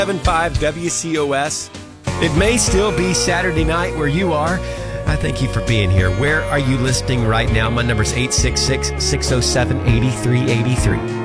75 WCOS. It may still be Saturday night where you are. I thank you for being here. Where are you listening right now? My number is 866-607-8383.